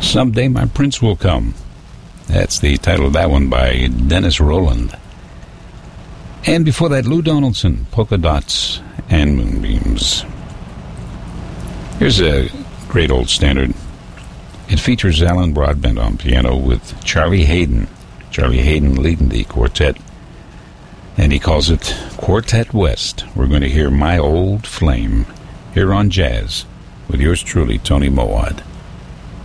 Someday My Prince Will Come. That's the title of that one by Dennis Rowland. And before that, Lou Donaldson, Polka Dots and Moonbeams. Here's a great old standard. It features Alan Broadbent on piano with Charlie Haden. Charlie Haden leading the quartet. And he calls it Quartet West. We're going to hear My Old Flame here on Jazz with yours truly, Tony Mowat.